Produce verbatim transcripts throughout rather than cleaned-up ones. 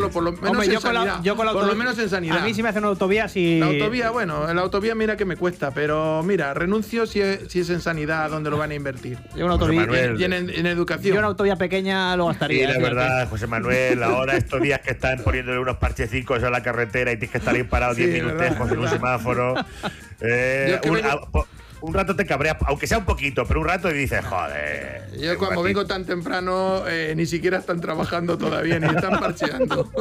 Bueno, por lo menos Hombre, en yo con la- sanidad. yo con la por lo autovía- menos en sanidad. A mí si me hacen una autovía, si... La autovía, bueno, en la autovía mira que me cuesta, pero mira, renuncio si es, si es en sanidad donde lo van a invertir. Yo una José autovía, Manuel. Y en, en educación. yo una autovía pequeña lo Sí, gastaría. la eh, fíjate. verdad, José Manuel, ahora estos días que están poniéndole unos parchecicos a la carretera y tienes que estar ahí parado Sí, diez verdad, minutejos en un verdad. semáforo. eh, Yo es que un, vengo- a- po- un rato te cabreas, aunque sea un poquito, pero un rato y dices, joder. Yo un cuando ratito. vengo tan temprano eh, ni siquiera están trabajando todavía, ni están parcheando.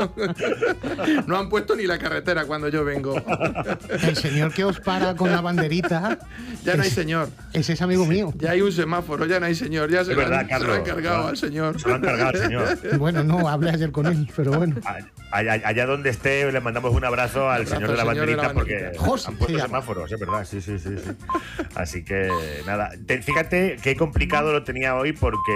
No han puesto ni la carretera cuando yo vengo. El señor que os para con la banderita. Ya no hay es- señor. Ese es amigo mío. Ya hay un semáforo, ya no hay señor. Ya se, Es lo, verdad, han, se lo han Carlos. cargado al señor. Se lo han cargado al señor. Bueno, no, hablé ayer con él, pero bueno. Allá, allá donde esté, le mandamos un abrazo al abrazo señor de la al señor de la banderita porque banderita. José, han puesto se llama. semáforos, es verdad, sí, sí, sí, sí. Así que nada, Te- fíjate qué complicado lo tenía hoy porque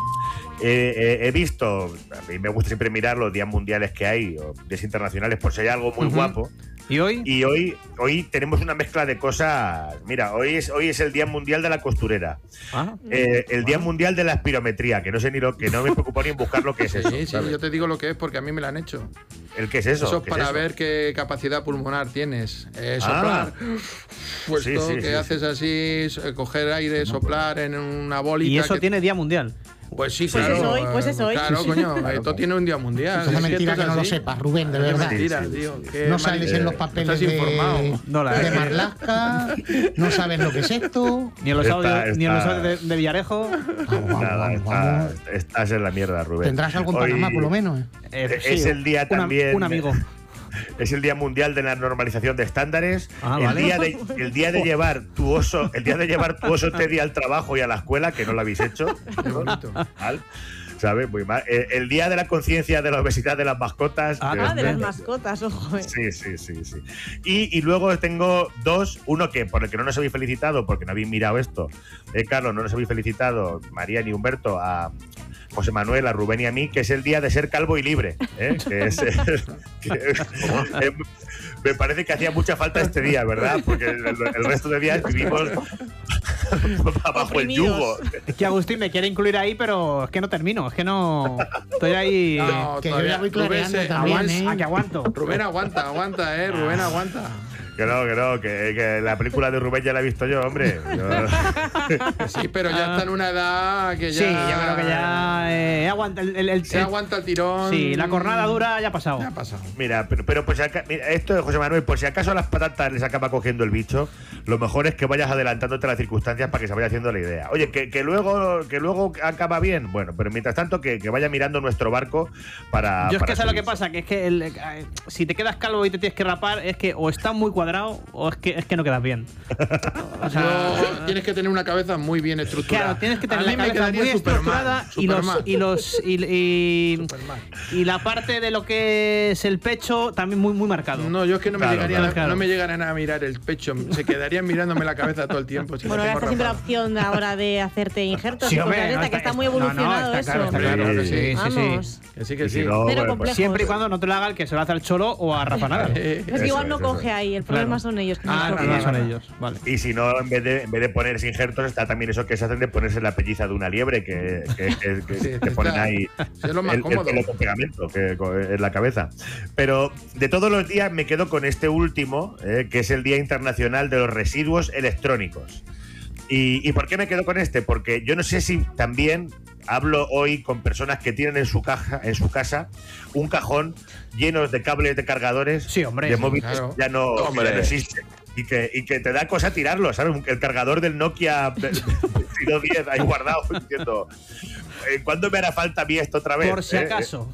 eh, eh, he visto, a mí me gusta siempre mirar los días mundiales que hay, o días internacionales, por si hay algo muy Ujú. guapo. ¿Y hoy? Y hoy, hoy tenemos una mezcla de cosas. Mira, hoy es, hoy es el Día Mundial de la Costurera. Ah, Eh, el Día Mundial de la Espirometría, que no sé ni lo que no me preocupo ni en buscar lo que es eso. Sí, sí, ¿sabes? yo te digo lo que es porque a mí me lo han hecho. ¿El qué es eso? Eso es ¿Qué para eso? ver qué capacidad pulmonar tienes. Eh, Ah. soplar. Pues Sí, todo sí, que sí, haces así, eh, coger aire, soplar en una bolita. y eso que- tiene Día Mundial. Pues sí, Pues claro. es hoy, pues es hoy. Claro, Sí, sí. coño, Claro, esto como- tiene un día mundial. Eso es es mentira esto que no es lo así. sepas, Rubén, de Es verdad. mentira, Sí, sí, tío. sí. qué No mal- sales en los papeles Estás informado. de, No, la de verdad. Marlaska, no sabes lo que es esto. Ni en los Está- audios, ni en los está- audios de, de Villarejo. Vamos, vamos, Nada, vamos, está- vamos. estás en la mierda, Rubén. Tendrás algo en Hoy Panamá, por lo menos. ¿eh? Eh, Es el día un am- también- Un amigo. Es el Día Mundial de la Normalización de Estándares. Ah, el, vale. día de, el día de llevar tu oso, el día de llevar tu oso Teddy al trabajo y a la escuela, que no lo habéis hecho. Qué bonito. ¿Vale? ¿Sabes? Muy mal. El, el día de la conciencia de la obesidad de las mascotas. Ah, que- Ah, de las mascotas, ojo. eh. Sí, sí, sí, sí. Y, y luego tengo dos, uno que por el que no nos habéis felicitado, porque no habéis mirado esto, eh, Carlos, no nos habéis felicitado, María ni Humberto, a José Manuel, a Rubén y a mí, que es el día de ser calvo y libre. ¿eh? Que es, eh, que, eh, me parece que hacía mucha falta este día, ¿verdad? Porque el, el resto de días vivimos bajo el Oprimidos. yugo. Es que Agustín me quiere incluir ahí, pero es que no termino. Es que no. Estoy ahí. No, que yo todavía- ya voy Rubén clareando se- también, Rubén- ¿eh? ¿A que aguanto? Rubén aguanta, aguanta, eh. Rubén aguanta. Que no, que no, que, que la película de Rubén ya la he visto yo, hombre. Yo- Sí, pero ya está en una edad que ya. Sí, yo creo que ya. Eh, aguanta el, el- el- Se el- aguanta el tirón. Sí, la cornada dura ya ha pasado. Ya ha pasado. Mira, pero, pero por si aca- mira, esto de José Manuel, por si acaso a las patatas les acaba cogiendo el bicho, lo mejor es que vayas adelantándote las circunstancias para que se vaya haciendo la idea. Oye, que, que luego que luego acaba bien, bueno, pero mientras tanto que, que vaya mirando nuestro barco para. Yo es para que sé lo que subirse. pasa, que es que el- eh, si te quedas calvo y te tienes que rapar, es que o estás muy cuadrado o es que es que no quedas bien. O sea, Yo- tienes que tener una cabeza muy bien estructurada. claro, tienes que A tener mí la me cabeza quedaría muy Superman, estructurada y los Superman. y los y, y- Superman. y la parte de lo que es el pecho también muy muy marcado. No, yo es que no me, Claro, llegarían, claro, claro. no me llegaran a mirar el pecho. Se quedarían mirándome la cabeza todo el tiempo. si Bueno, la ahora tengo está siempre la rapada. opción ahora de hacerte injertos Sí, y hombre, cosas de no, esta, que está- está muy no, no, evolucionado está claro, eso. está claro, Hombre, que sí, sí, sí. Vamos. Que sí, Y que si sí. no, Cero bueno, complejos. Siempre y cuando no te lo haga el que se lo hace al cholo o a Rafa Nadal. Eh, Es que Eso igual es, no eso coge es. ahí, el problema Claro. son ellos. que Ah, no no, cogen. no son ellos. Vale. Y si no, en vez, de, en vez de ponerse injertos, está también eso que se hacen de ponerse la pelliza de una liebre, que, que, que- que Sí, te ponen está- ahí es lo más el, el cómodo. pelo con pegamento que, con- en la cabeza. Pero de todos los días me quedo con este último, eh, que es el Día Internacional de los Residuos Electrónicos. ¿Y, ¿Y por qué me quedo con este? Porque yo no sé si también hablo hoy con personas que tienen en su caja, en su casa, un cajón lleno de cables de cargadores Sí, hombre, de sí, móviles claro. que ya no, Hombre. ya no existen. Y que, y que te da cosa tirarlo, ¿sabes? El cargador del Nokia veintidós diez ahí guardado, diciendo, eh, ¿cuándo me hará falta a mí esto otra vez? Por si Eh, acaso.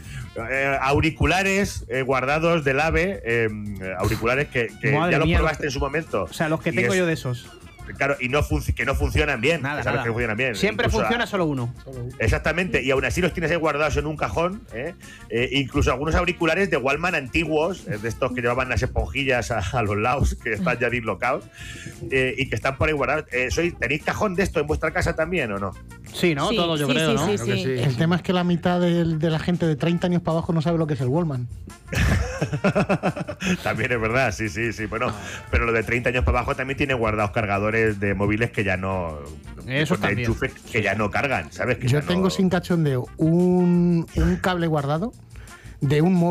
eh, auriculares eh, guardados del AVE, eh, auriculares que, que Madre ya lo mía, probaste lo- en su momento. O sea, los que Y tengo es- yo de esos. Claro, y no func- que no funcionan bien. Nada, que sabes nada. que no funcionan bien. Siempre Incluso funciona a- solo uno. Exactamente, y aún así los tienes ahí guardados en un cajón, ¿eh? Eh, incluso algunos auriculares de Wallman antiguos, eh, de estos que llevaban las esponjillas a, a los lados, que están ya dislocados, eh, y que están por ahí guardados. Eh, sois- ¿Tenéis cajón de esto en vuestra casa también o no? Sí, ¿no? Sí, Todo yo sí, creo, sí, ¿no? sí, Creo que sí. sí. El tema es que la mitad del- de, la gente de treinta años para abajo no sabe lo que es el Wallman. También es verdad, sí, sí, sí. Bueno, pero lo de treinta años para abajo también tiene guardados cargadores de móviles que ya no. Eso de también. enchufes que ya no cargan, ¿sabes? Que Yo ya tengo no- sin cachondeo un, un cable guardado de un móvil.